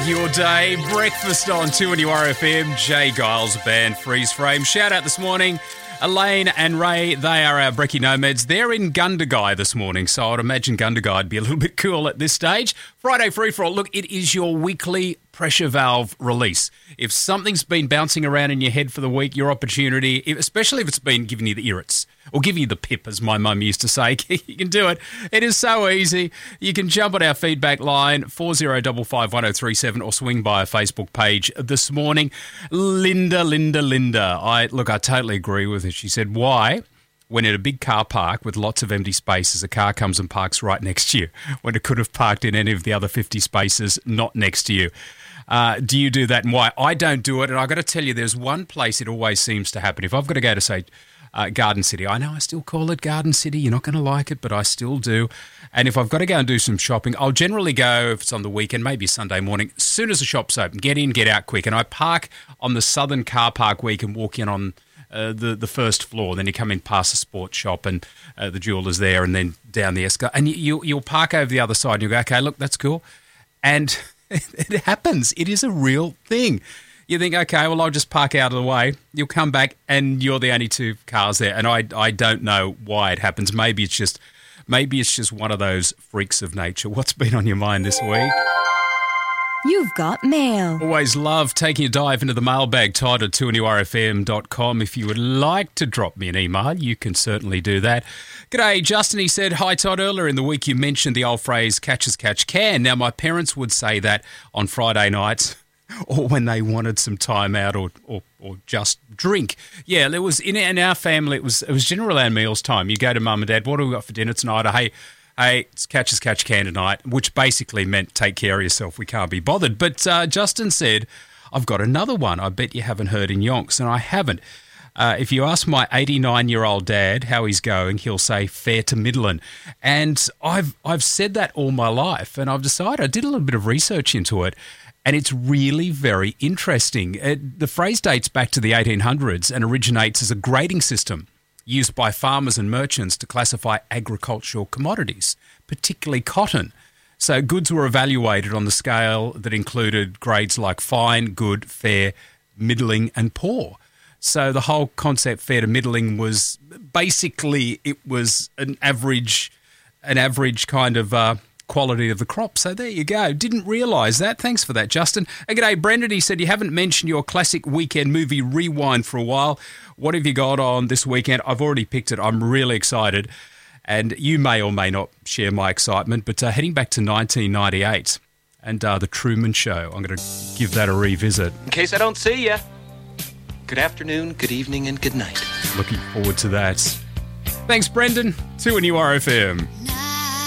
your day. Breakfast on 2NURFM. Jay Giles Band, Freeze Frame. Shout out this morning. Elaine and Ray, they are our brekkie nomads. They're in Gundagai this morning, so I'd imagine Gundagai would be a little bit cool at this stage. Friday Free For All. Look, it is your weekly pressure valve release. If something's been bouncing around in your head for the week, your opportunity, especially if it's been giving you the irrits, or giving you the pip, as my mum used to say, you can do it. It is so easy. You can jump on our feedback line, 40551037, or swing by our Facebook page this morning. Linda. I totally agree with her. She said, why, when in a big car park with lots of empty spaces, a car comes and parks right next to you, when it could have parked in any of the other 50 spaces not next to you? Do you do that, and why? I don't do it, and I've got to tell you, there's one place it always seems to happen. If I've got to go to, say, Garden City. I know I still call it Garden City. You're not going to like it, but I still do. And if I've got to go and do some shopping, I'll generally go, if it's on the weekend, maybe Sunday morning, as soon as the shop's open, get in, get out quick. And I park on the southern car park where you can walk in on the first floor. Then you come in past the sports shop and the jeweller's there, and then down the escalator. And you'll park over the other side and you'll go, okay, look, that's cool. And it happens. It is a real thing. You think, okay, well, I'll just park out of the way. You'll come back and you're the only two cars there. And I don't know why it happens. Maybe it's just one of those freaks of nature. What's been on your mind this week? You've got mail. Always love taking a dive into the mailbag, Todd at 2NURFM.com. If you would like to drop me an email, you can certainly do that. G'day, Justin. He said, hi, Todd. Earlier in the week, you mentioned the old phrase, catch as catch can. Now, my parents would say that on Friday nights, or when they wanted some time out or just drink. Yeah, there was in our family, it was generally around meals time. You go to mum and dad, what do we got for dinner tonight? Or, hey, it's catch as catch can tonight, which basically meant take care of yourself. We can't be bothered. But Justin said, I've got another one I bet you haven't heard in Yonks, and I haven't. If you ask my 89-year-old dad how he's going, he'll say fair to middling. And I've said that all my life, and I've decided, I did a little bit of research into it, and it's really very interesting. The phrase dates back to the 1800s and originates as a grading system used by farmers and merchants to classify agricultural commodities, particularly cotton. So goods were evaluated on the scale that included grades like fine, good, fair, middling, and poor. So the whole concept fair to middling was basically, it was an average kind of quality of the crop. So there you go. Didn't realise that. Thanks for that, Justin. And g'day, Brendan. He said, you haven't mentioned your classic weekend movie Rewind for a while. What have you got on this weekend? I've already picked it. I'm really excited. And you may or may not share my excitement, but heading back to 1998 and The Truman Show. I'm going to give that a revisit. In case I don't see you, good afternoon, good evening, and good night. Looking forward to that. Thanks, Brendan. 2NURFM.